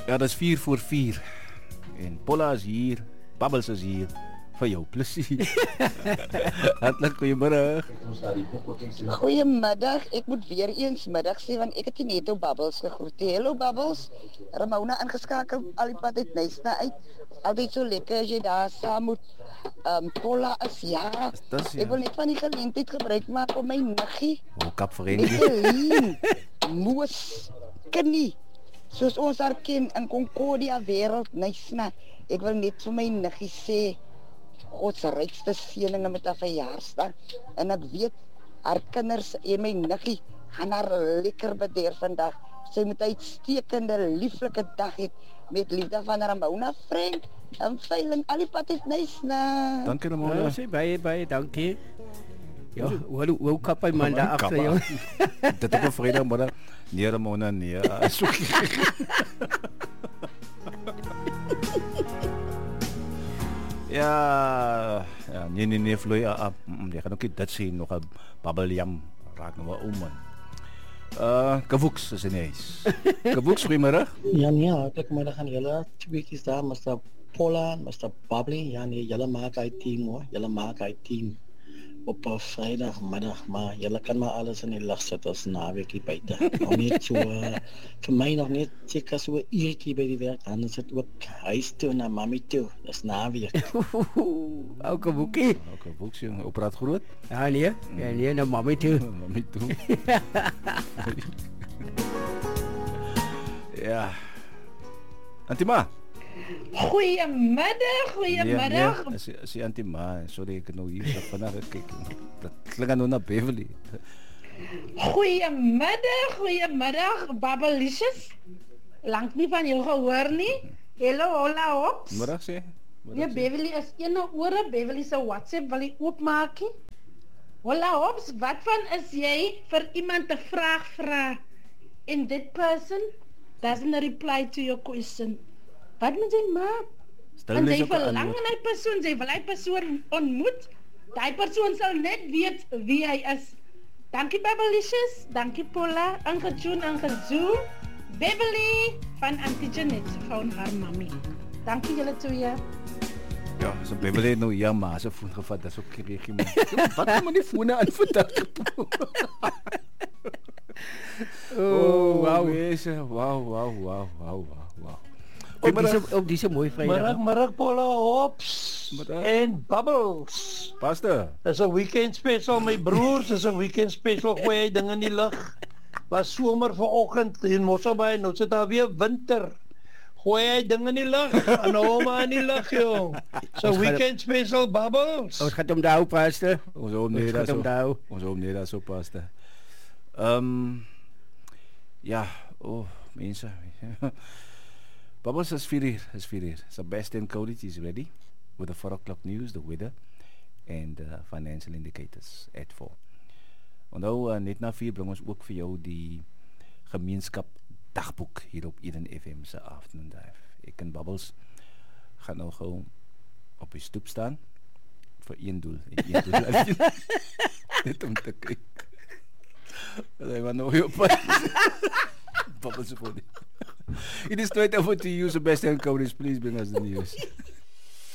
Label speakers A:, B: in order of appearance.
A: Ja, dat is 4 voor 4. En Paula is hier, Babbels is hier. Voor jou plezier. Hartelijk goeiemiddag.
B: Goeiemiddag, ek moet weer eens middag sê want ek het net op Babbels gegroet. Hallo Babbels, Ramona ingeskakel, al die pad uit Nysna uit. Altyd so lekker as jy daar saam moet Paula is, ja.
A: Dis, ja.
B: Ek wil net van die geleentheid gebruik maak om my niggie,
A: Oh, kapvereniging.
B: Nicolien, Moos, Kinnie, soos ons haar ken in Concordia wêreld, Nysna. Ek wil net vir my niggie sê, God se rykste seëninge met haar verjaarsdag. En ek weet, haar kinders en my niggie gaan haar lekker bederf vandag. Sy moet 'n uitstekende, lieflike dag hê met liefde van Ramona Frank en veiling al die pad is Nysna.
A: Dankie Ramona.
C: Sê baie dankie. Ja, hoe kap hy man daar agter jou?
A: Dit op 'n Vrydagmiddag. Nee Ramona, nee. Ja, nee, Floy, jy gaan ook nie dit sien, nog 'n babbeljam, raak nou maar om man. Kavoeks is in die huis. Kavoeks, goeiemiddag.
D: Ja, nee, hartelijk middag aan julle. Tweekies daar, Mr. Paula, Mr. Bubbly. Ja, nee, julle maak hy team hoor. Julle maak hy team op 'n Vrydagmiddag, maar julle kan maar alles in die lig sit as naweekie buite. Nog net so, vir my nog net seker so 'n uurtjie by die werk, dan is dit ook huis toe na mami toe. Dis naweek.
C: Ou Kabuki.
A: Kavoeks, jong, operaat groot.
C: Ja nee, nou mami toe.
A: Mami toe. Ja. Antima.
E: Goeiemiddag.
A: Nee, is die Antima. Sorry, ek het nou hier vandag gekyk. Dat klink nou na Beverly.
E: Goeiemiddag, Babbelicious. Lank nie van jou gehoor nie. Hola hops.
A: Middag sê.
E: Nee, Beverly is een ore. Beverly se WhatsApp wil hy oopmaak. Hola hops, wat van is jy vir iemand 'n vraag vra and that person doesn't reply to your question? Wat moet jy maak? En sy verlang en sy wil hy persoon ontmoet. Die persoon sal net weet wie hy is. Dankie Babbelicious, dankie Paula, Angezoom, Beverly van Auntie Janet van haar mami. Dankie julle twee.
A: Ja, so Beverly nou ja maar se foon gevat, dis ook regtig man. Wat kom die fone aan vandag?
C: Oh, wow.
A: Wow.
C: Op diese mooi Vrydag.
D: Middag Paula Hops
A: Middag.
D: en Bubbles.
A: Paste.
D: Dis 'n weekend special my broers, dis 'n weekend special gooi hy ding in die lug. Was somer vanoggend in Mosselbaai, nou sit daar weer winter. Gooi hy ding in die lug, en hou maar in die lug jong. So weekend special Bubbles.
C: Ons gaan hom daar op paste.
A: Ons hom nee daar so. Paste. Ja, mense. Bubbles is 4 uur. Sebastian Cody is ready with the 4 o'clock news, the weather and financial indicators at 4. Onthou net na 4 bring ons ook vir jou die gemeenskap dagboek hier op Eden FM se afternoon drive. Ek en Bubbles gaan nou gou op die stoep staan vir een doel. Net om te kyk. Hy was nog op. Bubbles for it. It is 20 over to you, Sebastian Cody. Please bring us the news.